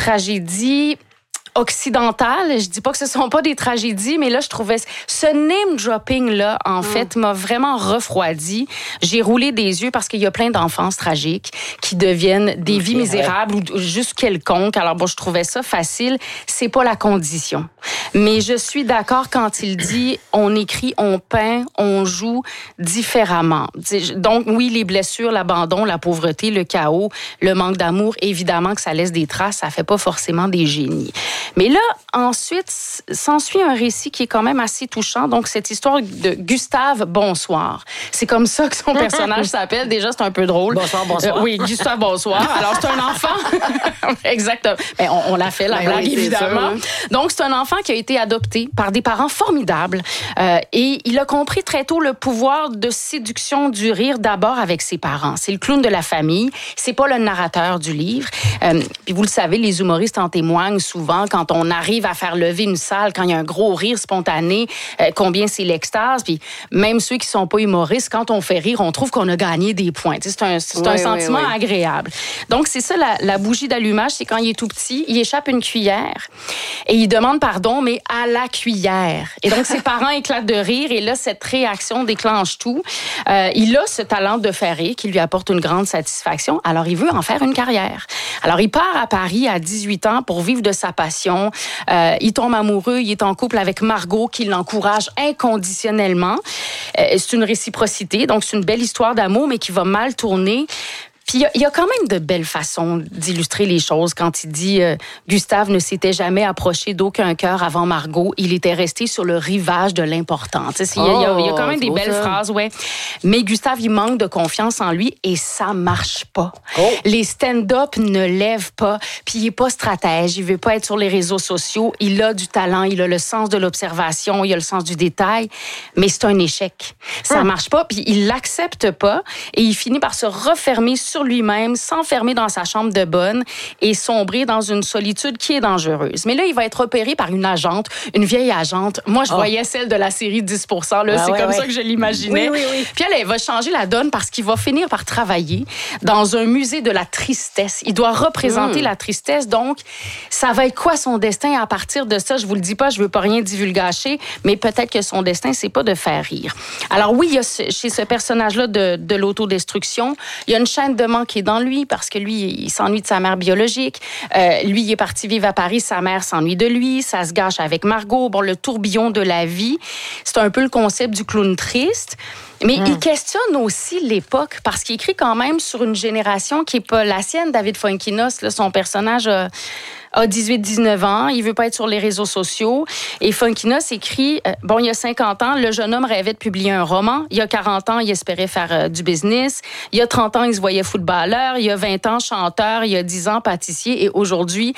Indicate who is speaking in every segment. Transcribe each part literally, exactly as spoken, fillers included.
Speaker 1: tragédies occidentales. Je dis pas que ce sont pas des tragédies, mais là, je trouvais ce name-dropping-là, en mm. fait, m'a vraiment refroidi. J'ai roulé des yeux parce qu'il y a plein d'enfances tragiques qui deviennent des okay, vies misérables ouais. ou juste quelconques. Alors, bon, je trouvais ça facile. C'est pas la condition. Mais je suis d'accord quand il dit on écrit, on peint, on joue différemment. Donc, oui, les blessures, l'abandon, la pauvreté, le chaos, le manque d'amour, évidemment que ça laisse des traces, ça fait pas forcément des génies. Mais là, ensuite, s'ensuit un récit qui est quand même assez touchant. Donc, cette histoire de Gustave Bonsoir. C'est comme ça que son personnage s'appelle. Déjà, c'est un peu drôle.
Speaker 2: Bonsoir, bonsoir.
Speaker 1: Euh, oui, Gustave Bonsoir. Alors, c'est un enfant. Exactement. Ben, on, on l'a fait, la ben blague, oui, évidemment. Sûr, hein. Donc, c'est un enfant qui a été adopté par des parents formidables. Euh, et il a compris très tôt le pouvoir de séduction du rire d'abord avec ses parents. C'est le clown de la famille. C'est pas le narrateur du livre. Euh, puis vous le savez, les humoristes en témoignent souvent. Quand on arrive à faire lever une salle, quand il y a un gros rire spontané, euh, combien c'est l'extase. Puis même ceux qui sont pas humoristes, quand on fait rire, on trouve qu'on a gagné des points. C'est un, c'est oui, un sentiment oui, oui. agréable. Donc, c'est ça, la, la bougie d'allumage, c'est quand il est tout petit, il échappe une cuillère et il demande pardon, mais à la cuillère. Et donc, ses parents éclatent de rire et là, cette réaction déclenche tout. Euh, il a ce talent de faire rire qui lui apporte une grande satisfaction. Alors, il veut en faire une carrière. Alors, il part à Paris à dix-huit ans pour vivre de sa passion. Euh, il tombe amoureux, il est en couple avec Margot qui l'encourage inconditionnellement. Euh, c'est une réciprocité, donc c'est une belle histoire d'amour, mais qui va mal tourner. Puis il y, y a quand même de belles façons d'illustrer les choses quand il dit euh, Gustave ne s'était jamais approché d'aucun cœur avant Margot, il était resté sur le rivage de l'important. Il y, oh, y, y a quand même des belles ça. phrases, ouais. Mais Gustave, il manque de confiance en lui et ça marche pas. Oh. Les stand-up ne lèvent pas, puis il est pas stratège, il veut pas être sur les réseaux sociaux, il a du talent, il a le sens de l'observation, il a le sens du détail, mais c'est un échec. Ça hum. marche pas, puis il l'accepte pas et il finit par se refermer sur sur lui-même, s'enfermer dans sa chambre de bonne et sombrer dans une solitude qui est dangereuse. Mais là, il va être repéré par une agente, une vieille agente. Moi, je oh. voyais celle de la série dix pour cent. Là, ah, c'est ouais, comme ouais. ça que je l'imaginais.
Speaker 2: Oui, oui, oui.
Speaker 1: Puis elle, elle va changer la donne parce qu'il va finir par travailler dans un musée de la tristesse. Il doit représenter mmh. la tristesse. Donc, ça va être quoi son destin à partir de ça? Je vous le dis pas, je veux pas rien divulgacher, mais peut-être que son destin, c'est pas de faire rire. Alors oui, il y a ce, chez ce personnage-là de, de l'autodestruction, il y a une chaîne de qui est dans lui parce que lui, il s'ennuie de sa mère biologique. Euh, lui, il est parti vivre à Paris. Sa mère s'ennuie de lui. Ça se gâche avec Margot. Bon, le tourbillon de la vie. C'est un peu le concept du clown triste. Mais mmh. il questionne aussi l'époque parce qu'il écrit quand même sur une génération qui n'est pas la sienne. David Fuenquinos, là, son personnage a, a dix-huit dix-neuf ans. Il veut pas être sur les réseaux sociaux. Et Fuenquinos écrit, euh, bon, il y a cinquante ans, le jeune homme rêvait de publier un roman. Il y a quarante ans, il espérait faire euh, du business. Il y a trente ans, il se voyait footballeur. Il y a vingt ans, chanteur. Il y a dix ans, pâtissier. Et aujourd'hui,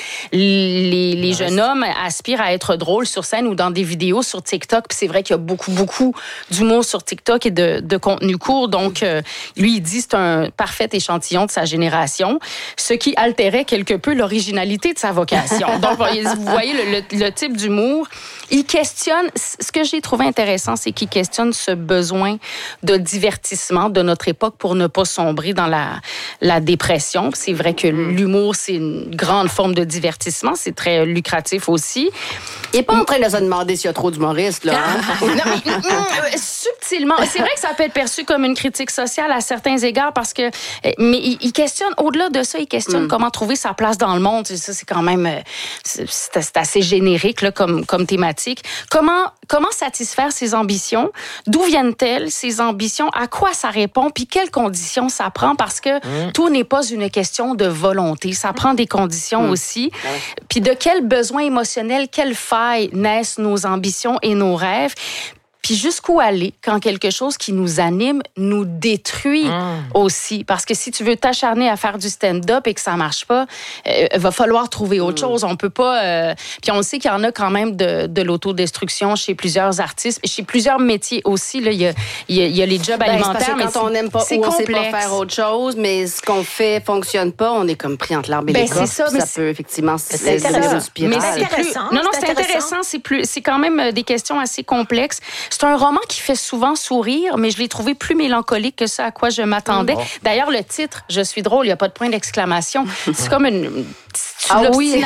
Speaker 1: les, les jeunes hommes aspirent à être drôles sur scène ou dans des vidéos sur TikTok. Puis c'est vrai qu'il y a beaucoup, beaucoup d'humour sur TikTok et de de contenu court. Donc, euh, lui, il dit c'est un parfait échantillon de sa génération, ce qui altérait quelque peu l'originalité de sa vocation. Donc, vous voyez le, le, le type d'humour. Il questionne, ce que j'ai trouvé intéressant, c'est qu'il questionne ce besoin de divertissement de notre époque pour ne pas sombrer dans la, la dépression. C'est vrai que l'humour, c'est une grande forme de divertissement. C'est très lucratif aussi.
Speaker 2: Il n'est pas en train de se demander s'il y a trop d'humoristes, là. Hein?
Speaker 1: Non, mais, subtilement. C'est vrai que ça peut être perçu comme une critique sociale à certains égards parce que... Mais il, il questionne, au-delà de ça, il questionne mm. comment trouver sa place dans le monde. Ça, c'est quand même... C'est, c'est assez générique là, comme, comme thématique. Comment, comment satisfaire ses ambitions? D'où viennent-elles, ces ambitions? À quoi ça répond? Puis quelles conditions ça prend? Parce que mm. tout n'est pas une question de volonté. Ça prend des conditions mm. aussi. Ouais. Puis de quels besoins émotionnels, quelles failles naissent nos ambitions et nos rêves? Puis jusqu'où aller quand quelque chose qui nous anime nous détruit mmh. aussi. Parce que si tu veux t'acharner à faire du stand-up et que ça marche pas, il euh, va falloir trouver autre mmh. chose. On peut pas... Euh... Puis on sait qu'il y en a quand même de, de l'autodestruction chez plusieurs artistes, chez plusieurs métiers aussi. Là, il y a, il y a, il y a les jobs ben, alimentaires,
Speaker 2: mais quand on n'aime pas ou on sait pas faire autre chose, mais ce qu'on fait fonctionne pas, on est comme pris entre l'arbre et
Speaker 1: ben,
Speaker 2: les coffres.
Speaker 1: Ça,
Speaker 2: ça
Speaker 1: c'est...
Speaker 2: peut effectivement...
Speaker 1: C'est intéressant. Mais c'est intéressant. Non, non, c'est, c'est intéressant. C'est, plus... c'est quand même des questions assez complexes. C'est un roman qui fait souvent sourire, mais je l'ai trouvé plus mélancolique que ce à quoi je m'attendais. Mmh. D'ailleurs, le titre, « Je suis drôle », il n'y a pas de point d'exclamation. C'est comme une...
Speaker 2: Ah oui,